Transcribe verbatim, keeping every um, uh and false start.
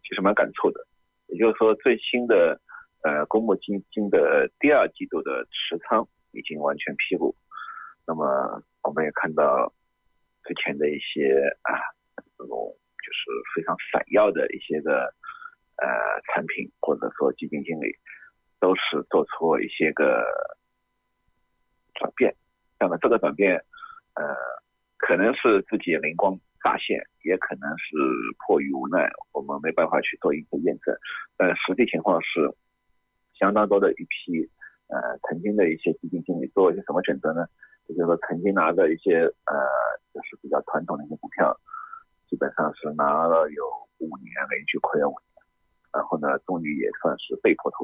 其实蛮感触的。也就是说，最新的呃公募基金的第二季度的持仓已经完全披露。那么我们也看到之前的一些啊这种就是非常闪耀的一些个呃产品或者说基金经理，都是做出一些个转变。那么这个转变呃可能是自己灵光乍现，也可能是迫于无奈，我们没办法去做一个验证。但实际情况是，相当多的一批呃曾经的一些基金经理做一些什么选择呢？也就是说，曾经拿的一些呃就是比较传统的一些股票，基本上是拿了有五年连续亏了五年，然后呢，终于也算是被迫投